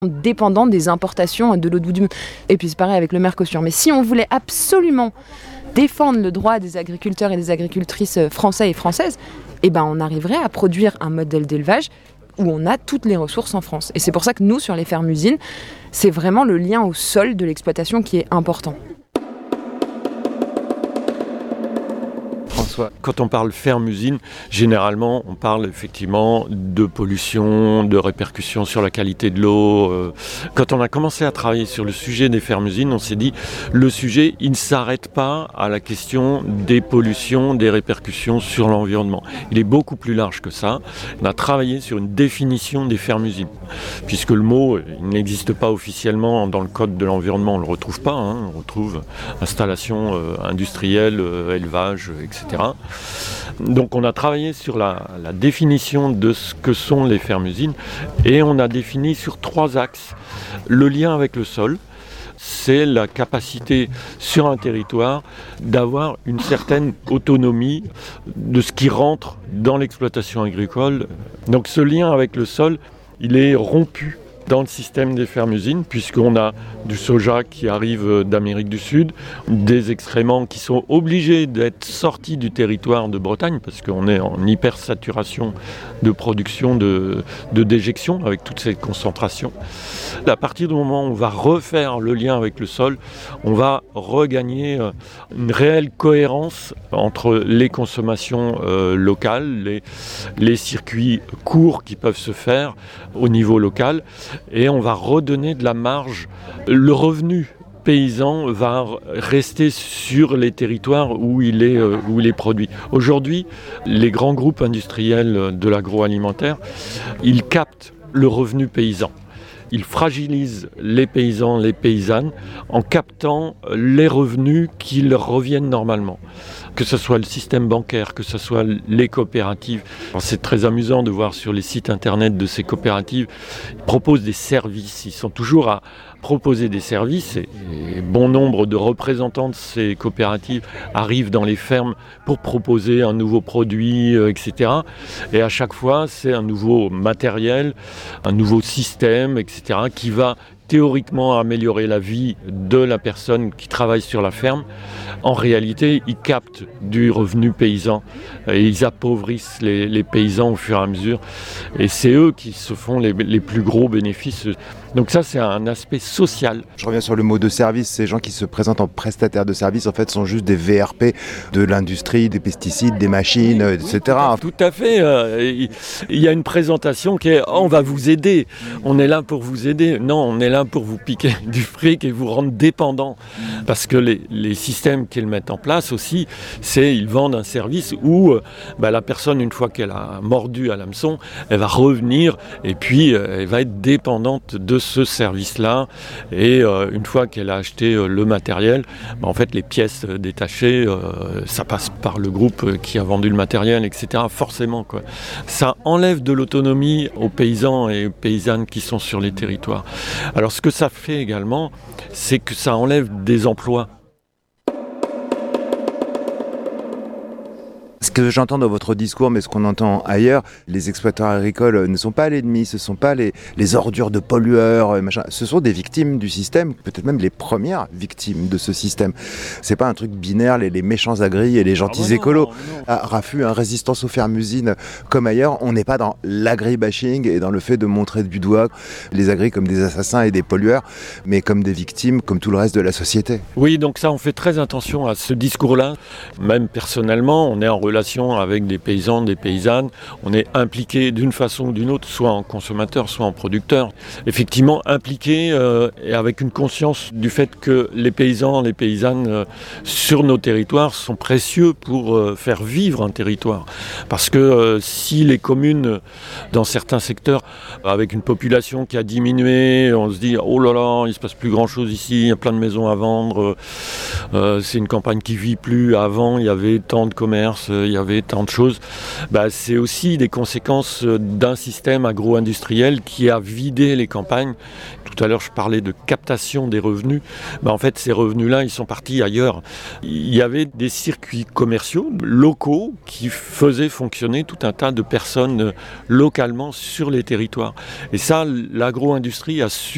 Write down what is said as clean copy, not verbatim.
dépendant des importations de l'autre bout du monde. Et puis c'est pareil avec le Mercosur. Mais si on voulait absolument défendre le droit des agriculteurs et des agricultrices français et françaises, on arriverait à produire un modèle d'élevage où on a toutes les ressources en France. Et c'est pour ça que nous, sur les fermes-usines, c'est vraiment le lien au sol de l'exploitation qui est important. François, quand on parle ferme-usine, généralement, on parle effectivement de pollution, de répercussions sur la qualité de l'eau. Quand on a commencé à travailler sur le sujet des fermes-usines, on s'est dit, le sujet, il ne s'arrête pas à la question des pollutions, des répercussions sur l'environnement. Il est beaucoup plus large que ça. On a travaillé sur une définition des fermes-usines, puisque le mot il n'existe pas officiellement dans le code de l'environnement, on ne le retrouve pas. On retrouve installation industrielle, élevage, etc. Donc on a travaillé sur la définition de ce que sont les fermes-usines et on a défini sur 3 axes. Le lien avec le sol, c'est la capacité sur un territoire d'avoir une certaine autonomie de ce qui rentre dans l'exploitation agricole. Donc ce lien avec le sol, il est rompu dans le système des fermes-usines, puisqu'on a du soja qui arrive d'Amérique du Sud, des excréments qui sont obligés d'être sortis du territoire de Bretagne, parce qu'on est en hypersaturation de production de déjection, avec toutes ces concentrations. À partir du moment où on va refaire le lien avec le sol, on va regagner une réelle cohérence entre les consommations locales, les circuits courts qui peuvent se faire au niveau local, et on va redonner de la marge. Le revenu paysan va rester sur les territoires où il est produit. Aujourd'hui, les grands groupes industriels de l'agroalimentaire, ils captent le revenu paysan. Ils fragilisent les paysans, les paysannes, en captant les revenus qui leur reviennent normalement. Que ce soit le système bancaire, que ce soit les coopératives. Alors c'est très amusant de voir sur les sites internet de ces coopératives, ils proposent des services. Ils sont toujours à proposer des services et bon nombre de représentants de ces coopératives arrivent dans les fermes pour proposer un nouveau produit, etc. Et à chaque fois, c'est un nouveau matériel, un nouveau système, etc. qui va théoriquement améliorer la vie de la personne qui travaille sur la ferme. En réalité, ils captent du revenu paysan et ils appauvrissent les paysans au fur et à mesure. Et c'est eux qui se font les plus gros bénéfices. Donc ça, c'est un aspect social. Je reviens sur le mot de service. Ces gens qui se présentent en prestataires de services, en fait, sont juste des VRP de l'industrie, des pesticides, des machines, etc. Tout à fait. Il y a une présentation qui est « on va vous aider, on est là pour vous aider ». Non, on est là pour vous piquer du fric et vous rendre dépendant. Parce que les systèmes qu'ils mettent en place aussi, c'est ils vendent un service où la personne, une fois qu'elle a mordu à l'hameçon, elle va revenir et puis elle va être dépendante de ce service-là. Et une fois qu'elle a acheté le matériel, en fait, les pièces détachées, ça passe par le groupe qui a vendu le matériel, etc. Forcément, quoi. Ça enlève de l'autonomie aux paysans et aux paysannes qui sont sur les territoires. Alors, ce que ça fait également, c'est que ça enlève des emplois. Ce que j'entends dans votre discours, mais ce qu'on entend ailleurs, les exploitants agricoles ne sont pas l'ennemi, ce ne sont pas les ordures de pollueurs, machin. Ce sont des victimes du système, peut-être même les premières victimes de ce système. C'est pas un truc binaire, les méchants agris et les gentils écolos. À Raffut, résistance aux fermes-usines comme ailleurs, on n'est pas dans l'agri-bashing et dans le fait de montrer du doigt les agris comme des assassins et des pollueurs, mais comme des victimes, comme tout le reste de la société. Oui, donc ça, on fait très attention à ce discours-là. Même personnellement, on est en relation avec des paysans, des paysannes. On est impliqué d'une façon ou d'une autre, soit en consommateur, soit en producteur. Effectivement, impliqué et avec une conscience du fait que les paysans, les paysannes sur nos territoires sont précieux pour faire vivre un territoire. Parce que si les communes, dans certains secteurs, avec une population qui a diminué, on se dit « oh là là, il ne se passe plus grand-chose ici, il y a plein de maisons à vendre, c'est une campagne qui ne vit plus, avant il y avait tant de commerces, il y avait tant de choses », c'est aussi des conséquences d'un système agro-industriel qui a vidé les campagnes. Tout à l'heure, je parlais de captation des revenus. En fait, ces revenus-là, ils sont partis ailleurs. Il y avait des circuits commerciaux locaux qui faisaient fonctionner tout un tas de personnes localement sur les territoires. Et ça, l'agro-industrie a su